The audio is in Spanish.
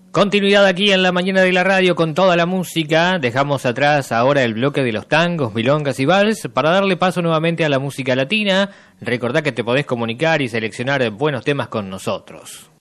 Continuidad aquí en la mañana de la radio con toda la música. Dejamos atrás ahora el bloque de los tangos, milongas y vals para darle paso nuevamente a la música latina. Recordá que te podés comunicar y seleccionar buenos temas con nosotros.